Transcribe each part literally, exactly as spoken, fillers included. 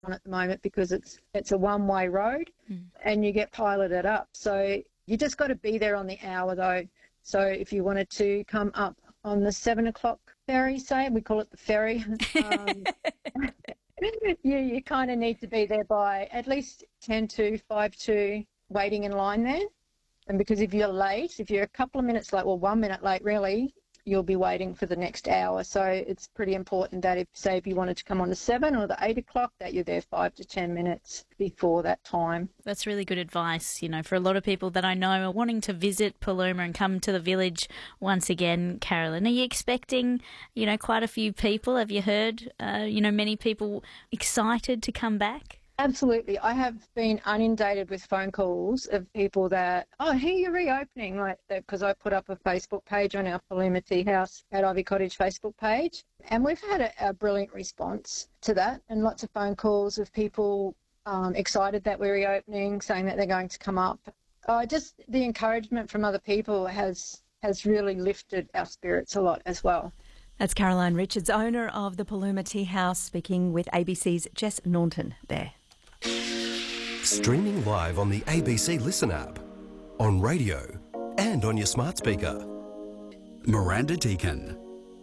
on at the moment because it's it's a one-way road mm. and you get piloted up. So you just got to be there on the hour, though. So if you wanted to come up on the seven o'clock ferry, say, we call it the ferry, um, you, you kind of need to be there by at least ten to five to waiting in line there. And because if you're late, if you're a couple of minutes late, well, one minute late really, you'll be waiting for the next hour. So it's pretty important that if, say, if you wanted to come on the seven or the eight o'clock, that you're there five to ten minutes before that time. That's really good advice, you know, for a lot of people that I know are wanting to visit Paluma and come to the village once again. Carolyn, are you expecting, you know, quite a few people? Have you heard, uh, you know, many people excited to come back? Absolutely. I have been inundated with phone calls of people that, oh, here you're reopening, like that, because I put up a Facebook page on our Paluma Tea House at Ivy Cottage Facebook page. And we've had a, a brilliant response to that and lots of phone calls of people um, excited that we're reopening, saying that they're going to come up. Uh, just the encouragement from other people has, has really lifted our spirits a lot as well. That's Caroline Richards, owner of the Paluma Tea House, speaking with A B C's Jess Naunton there. Streaming live on the A B C Listen app, on radio and on your smart speaker. Miranda Deacon.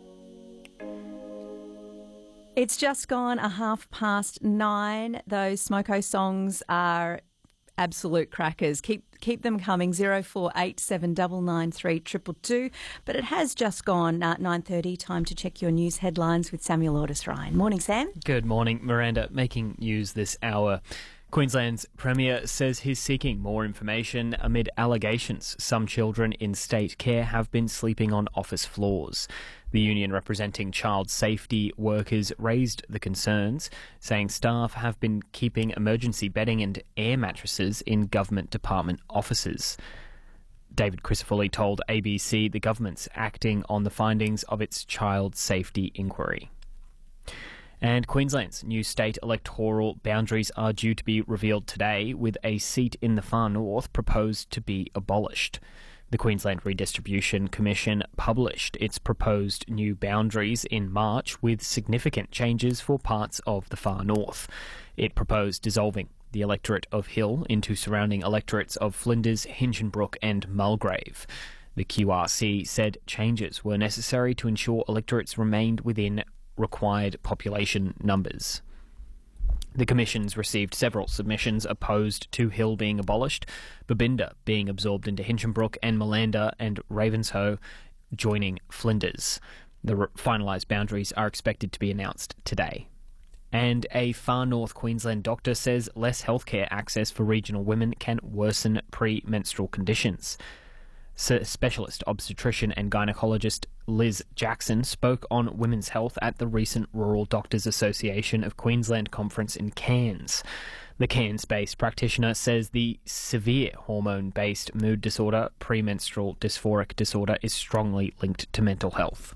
It's just gone a half past nine. Those Smoko songs are absolute crackers. Keep keep them coming. Zero four eight seven nine nine three triple two. But it has just gone uh, nine thirty. Time to check your news headlines with Samuel Ortis Ryan. Morning, Sam. Good morning, Miranda. Making news this hour. Queensland's Premier says he's seeking more information amid allegations some children in state care have been sleeping on office floors. The union representing child safety workers raised the concerns, saying staff have been keeping emergency bedding and air mattresses in government department offices. David Crisafulli told A B C the government's acting on the findings of its child safety inquiry. And Queensland's new state electoral boundaries are due to be revealed today, with a seat in the far north proposed to be abolished. The Queensland Redistribution Commission published its proposed new boundaries in March, with significant changes for parts of the far north. It proposed dissolving the electorate of Hill into surrounding electorates of Flinders, Hinchinbrook and Mulgrave. The Q R C said changes were necessary to ensure electorates remained within required population numbers. The Commission's received several submissions opposed to Hill being abolished, Babinda being absorbed into Hinchinbrook and Malanda and Ravenshoe joining Flinders. The re- finalised boundaries are expected to be announced today. And a far north Queensland doctor says less healthcare access for regional women can worsen pre-menstrual conditions. Specialist obstetrician and gynaecologist Liz Jackson spoke on women's health at the recent Rural Doctors Association of Queensland conference in Cairns. The Cairns-based practitioner says the severe hormone-based mood disorder, premenstrual dysphoric disorder, is strongly linked to mental health.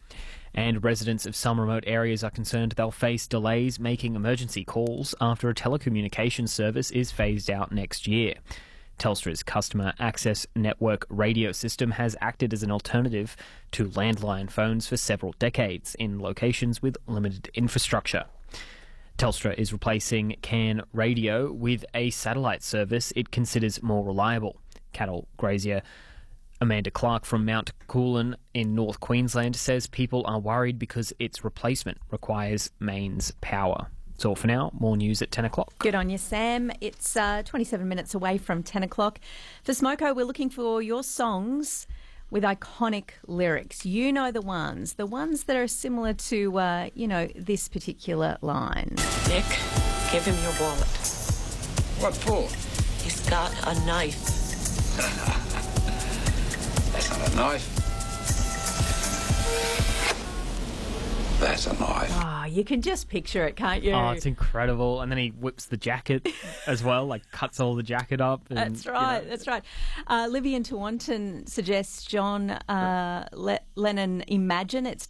And residents of some remote areas are concerned they'll face delays making emergency calls after a telecommunications service is phased out next year. Telstra's Customer Access Network radio system has acted as an alternative to landline phones for several decades in locations with limited infrastructure. Telstra is replacing CAN radio with a satellite service it considers more reliable. Cattle grazier Amanda Clark from Mount Coolin in North Queensland says people are worried because its replacement requires mains power. That's all for now. More news at ten o'clock. Good on you, Sam. It's uh, twenty-seven minutes away from ten o'clock. For Smoko, we're looking for your songs with iconic lyrics. You know the ones, the ones that are similar to, uh, you know, this particular line. Nick, give him your wallet. What for? He's got a knife. That's not a knife. That's a knife. Oh, you can just picture it, can't you? Oh, it's incredible. And then he whips the jacket as well, like cuts all the jacket up. And, that's right, you know. that's right. Uh, Livian Tawantin suggests John uh, Le- Lennon Imagine. It's